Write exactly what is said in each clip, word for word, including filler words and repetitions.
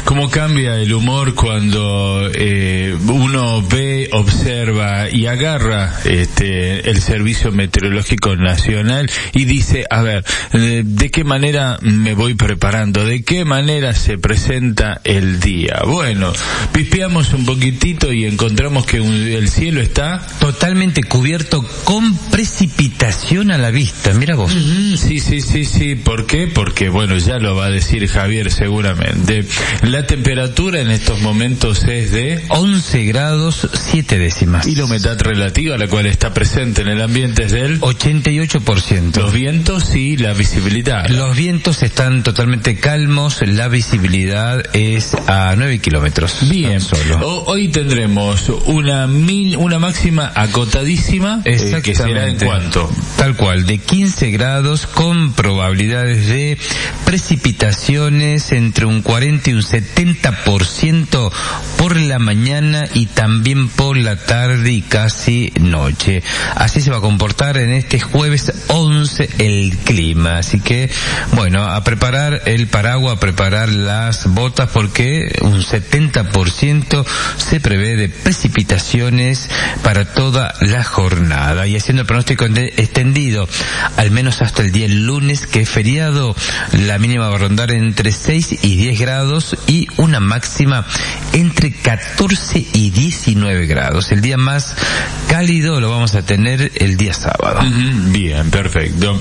cómo cambia el humor cuando eh, uno ve, observa y agarra este el Servicio Meteorológico Nacional y dice, a ver, ¿de, de qué manera me voy preparando? ¿De qué manera se presenta el día? Bueno, pispeamos un poquitito y encontramos que un, el cielo está totalmente cubierto con precipitación a la vista. Mira vos. Mm-hmm, sí, sí, sí, sí. ¿Por qué? Porque, bueno, ya lo va a decir Javier seguramente. La temperatura en estos momentos es de once grados siete décimas. Y la humedad relativa, la cual está presente en el ambiente, es del ochenta y ocho por ciento. Los vientos y la visibilidad. Los vientos están totalmente calmos, la visibilidad es a nueve kilómetros. Bien. Solo. O, hoy tendremos una min, una máxima acotadísima, eh, que será en cuanto. Tal cual, de quince grados con probabilidades de precipitaciones entre un cuarenta y un setenta por ciento por la mañana y también por la tarde y casi noche. Así se va a comportar en este jueves once el clima. Así que, bueno, a preparar el paraguas, a preparar las botas, porque un setenta por ciento se prevé de precipitaciones para toda la jornada. Y haciendo el pronóstico extendido, al menos hasta el día lunes, que es feriado, la mínima va a rondar entre seis y diez grados y una máxima entre catorce y diecinueve grados. El día más cálido lo vamos a tener el día sábado. Uh-huh. Bien, perfecto.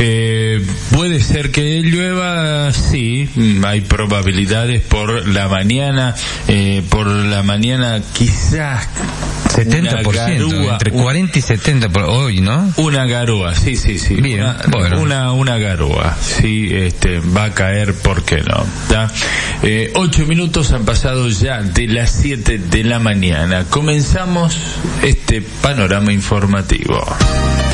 Eh, puede ser que llueva, sí, hay probabilidades por la mañana, eh, por la mañana quizás setenta por ciento, garúa, entre cuarenta y setenta por hoy, ¿no? Una garúa, sí, sí, sí. Bien, una, bueno. Una, una garúa, sí, este, va a caer, ¿por qué no? ¿Tá? Eh, ocho minutos han pasado ya de las siete de la mañana. Comenzamos este panorama informativo.